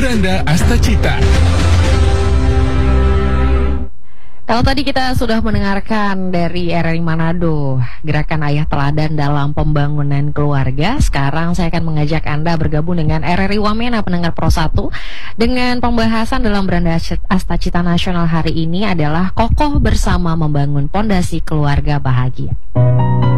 Beranda Astacita. Kalau tadi kita sudah mendengarkan dari RRI Manado, gerakan ayah teladan dalam pembangunan keluarga. Sekarang saya akan mengajak Anda bergabung dengan RRI Wamena pendengar Pro 1 dengan pembahasan dalam Beranda Astacita Nasional hari ini adalah kokoh bersama membangun pondasi keluarga bahagia.